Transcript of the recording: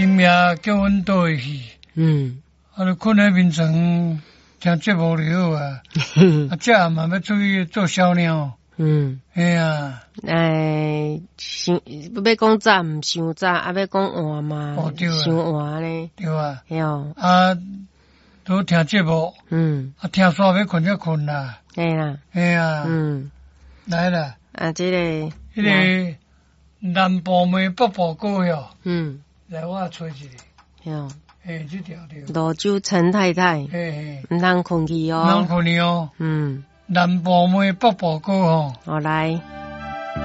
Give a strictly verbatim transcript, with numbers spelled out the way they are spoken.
今命叫阮倒回去， 嗯， 啊，就困喺眠床听节目就好啊。啊，这也嘛要出去做小鸟。 嗯， 哎呀， 哎，想要讲早毋伤早，啊要讲晚嘛， 哦对啊伤晚咧， 对啊。 嘿哦， 啊，都听节目， 嗯， 啊，听煞要困就困啦。 嘿啦， 哎呀， 嗯， 来啦， 啊，这个， 迄个南部妹北部歌哟， 嗯， 来我吹一个， 嘿哦， 嘿，这条对。 罗州陈太太， 嘿嘿， 毋通困去能哦， 困你哦， 嗯， 南部妹北部歌吼。 好来。